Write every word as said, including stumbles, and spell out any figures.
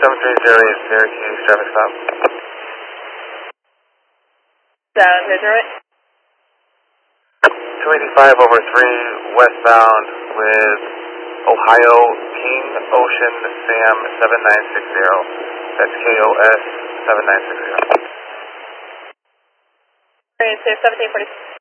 seven three zero eight Syracuse, traffic stop. seven three zero eight. two eighty-five over three, westbound with Ohio King Ocean Sam seven nine six zero. That's K O S seven nine six zero. seventeen forty.